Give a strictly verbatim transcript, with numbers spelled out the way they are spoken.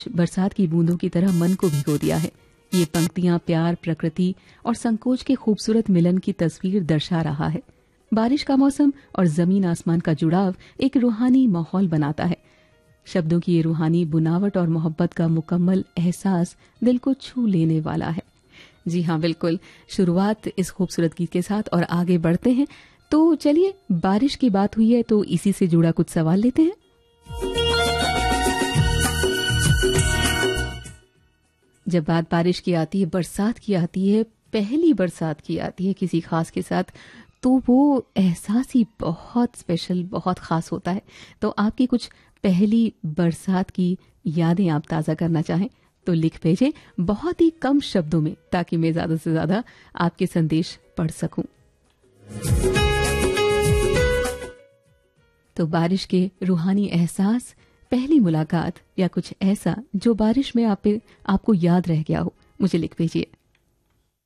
बरसात की बूंदों की तरह मन को भिगो दिया है। ये पंक्तियां प्यार, प्रकृति और संकोच के खूबसूरत मिलन की तस्वीर दर्शा रहा है। बारिश का मौसम और जमीन आसमान का जुड़ाव एक रूहानी माहौल बनाता है। शब्दों की ये रूहानी बुनावट और मोहब्बत का मुकम्मल एहसास दिल को छू लेने वाला है। जी हाँ, बिल्कुल। शुरुआत इस खूबसूरत गीत के साथ और आगे बढ़ते हैं। तो चलिए, बारिश की बात हुई है तो इसी से जुड़ा कुछ सवाल लेते हैं। जब बात बारिश की आती है, बरसात की आती है, पहली बरसात की आती है किसी खास के साथ, तो वो एहसास ही बहुत स्पेशल, बहुत खास होता है। तो आपकी कुछ पहली बरसात की यादें आप ताज़ा करना चाहें तो लिख भेजें बहुत ही कम शब्दों में, ताकि मैं ज़्यादा से ज़्यादा आपके संदेश पढ़ सकूं। तो बारिश के रूहानी एहसास, पहली मुलाकात या कुछ ऐसा जो बारिश में आप आपको याद रह गया हो, मुझे लिख भेजिए।